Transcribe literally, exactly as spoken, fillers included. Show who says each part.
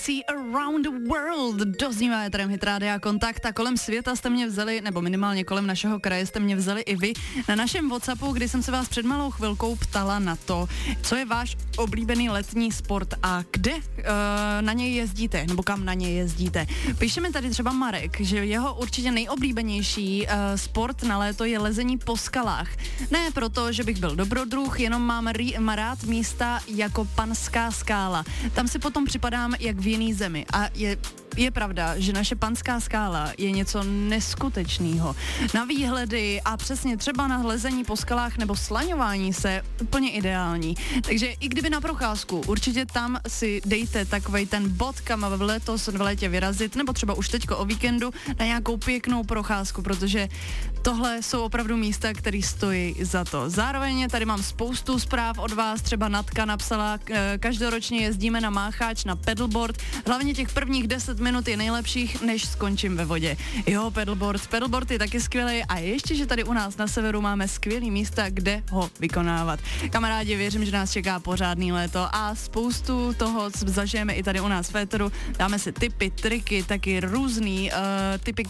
Speaker 1: See Around the World doznívá éterem Hit Rádia Kontakt a kolem světa jste mě vzali, nebo minimálně kolem našeho kraje jste mě vzali i vy na našem WhatsAppu, kdy jsem se vás před malou chvilkou ptala na to, co je váš oblíbený letní sport a kde uh, na něj jezdíte, nebo kam na něj jezdíte. Píše mi tady třeba Marek, že jeho určitě nejoblíbenější uh, sport na léto je lezení po skalách. Ne proto, že bych byl dobrodruh, jenom mám, rý, mám rád místa jako Panská skála. Tam si potom připadám jak v jiný zemi a je Je pravda, že naše Panská skála je něco neskutečného. Na výhledy a přesně třeba na lezení po skalách nebo slaňování se úplně ideální. Takže i kdyby na procházku, určitě tam si dejte takovej ten bod, kam v letos v létě vyrazit, nebo třeba už teďko o víkendu na nějakou pěknou procházku, protože tohle jsou opravdu místa, které stojí za to. Zároveň tady mám spoustu zpráv od vás, třeba Natka napsala, každoročně jezdíme na mácháč, na pedalboard, hlavně těch prvních deset minut je nejlepších, než skončím ve vodě. Jo, pedalboard, pedalboard je taky skvělý a ještě, že tady u nás na severu máme skvělý místa, kde ho vykonávat. Kamarádi, věřím, že nás čeká pořádný léto a spoustu toho zažijeme i tady u nás v éteru. Dáme si tipy, triky, taky různý uh, typy